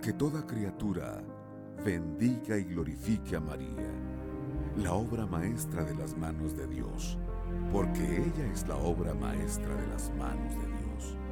Que toda criatura bendiga y glorifique a María, la obra maestra de las manos de Dios, porque ella es la obra maestra de las manos de Dios.